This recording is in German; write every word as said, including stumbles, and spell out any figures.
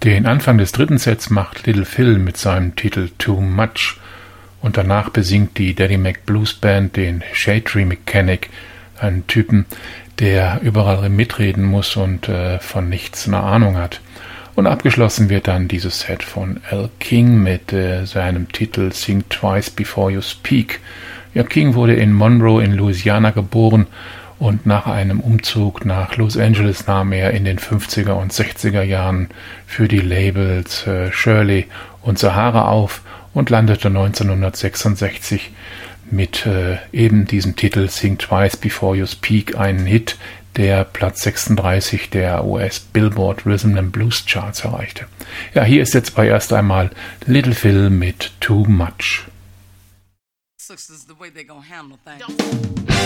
Den Anfang des dritten Sets macht Little Phil mit seinem Titel Too Much und danach besingt die Daddy Mac Blues Band den Shade Tree Mechanic, einen Typen, der überall mitreden muss und äh, von nichts eine Ahnung hat. Und abgeschlossen wird dann dieses Set von Al King mit äh, seinem Titel Think Twice Before You Speak. Ja, King wurde in Monroe in Louisiana geboren und nach einem Umzug nach Los Angeles nahm er in den fünfziger und sechziger Jahren für die Labels äh, Shirley und Sahara auf und landete neunzehnhundertsechsundsechzig mit äh, eben diesem Titel Think Twice Before You Speak, einen Hit, der Platz sechsunddreißig der U S Billboard Rhythm and Blues Charts erreichte. Ja, hier ist jetzt bei erst einmal Little Phil mit Too Much. This is the way they're gonna handle things.